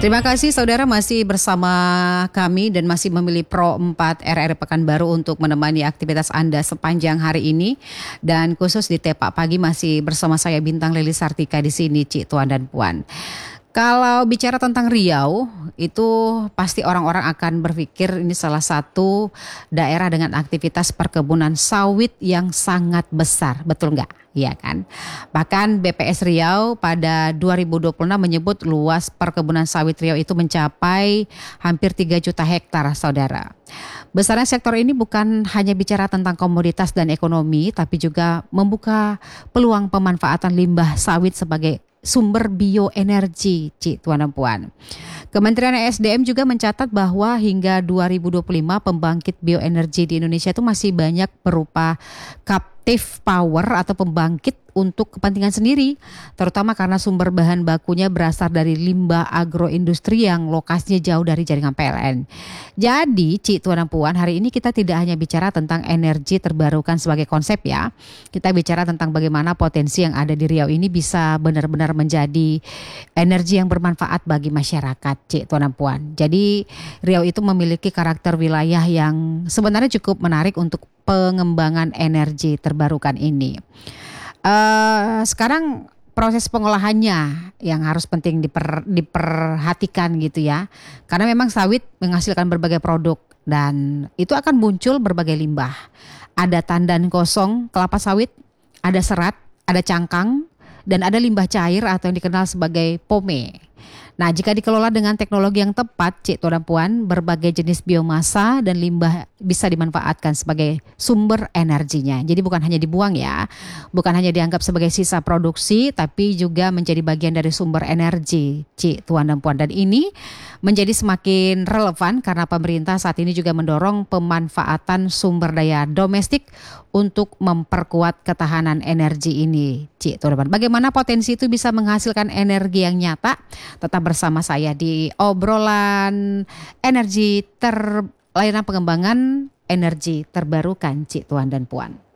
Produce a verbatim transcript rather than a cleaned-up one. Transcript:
Terima kasih saudara masih bersama kami dan masih memilih Pro empat R R Pekanbaru untuk menemani aktivitas Anda sepanjang hari ini. Dan khusus di Tepak Pagi masih bersama saya Bintang Lili Sartika di sini, Cik, Tuan dan Puan. Kalau bicara tentang Riau, itu pasti orang-orang akan berpikir ini salah satu daerah dengan aktivitas perkebunan sawit yang sangat besar, betul nggak? Iya kan? Bahkan B P S Riau pada dua ribu dua puluh enam menyebut luas perkebunan sawit Riau itu mencapai hampir tiga juta hektar, saudara. Besarnya sektor ini bukan hanya bicara tentang komoditas dan ekonomi, tapi juga membuka peluang pemanfaatan limbah sawit sebagai sumber bioenergi, Cik, Tuan dan Puan. Kementerian S D M juga mencatat bahwa hingga dua ribu dua puluh lima pembangkit bioenergi di Indonesia itu masih banyak berupa captive power atau pembangkit untuk kepentingan sendiri, terutama karena sumber bahan bakunya berasal dari limbah agroindustri yang lokasinya jauh dari jaringan P L N. Jadi, Cik, Tuan dan Puan, hari ini kita tidak hanya bicara tentang energi terbarukan sebagai konsep ya. Kita bicara tentang bagaimana potensi yang ada di Riau ini bisa benar-benar menjadi energi yang bermanfaat bagi masyarakat, Cik, Tuan dan Puan. Jadi, Riau itu memiliki karakter wilayah yang sebenarnya cukup menarik untuk pengembangan energi terbarukan ini. Uh, sekarang proses pengolahannya yang harus penting diper, diperhatikan gitu ya. Karena memang sawit menghasilkan berbagai produk dan itu akan muncul berbagai limbah. Ada tandan kosong kelapa sawit, ada serat, ada cangkang, dan ada limbah cair atau yang dikenal sebagai pome. Nah, jika dikelola dengan teknologi yang tepat, Cik, Tuan dan Puan, berbagai jenis biomasa dan limbah bisa dimanfaatkan sebagai sumber energinya. Jadi bukan hanya dibuang ya, bukan hanya dianggap sebagai sisa produksi, tapi juga menjadi bagian dari sumber energi, Cik, Tuan dan Puan. Dan ini menjadi semakin relevan karena pemerintah saat ini juga mendorong pemanfaatan sumber daya domestik untuk memperkuat ketahanan energi ini, Cik, Tuan dan Puan. Bagaimana potensi itu bisa menghasilkan energi yang nyata? Tetap bersama saya di obrolan energi ter layanan pengembangan energi terbarukan, Cik, Tuan dan Puan.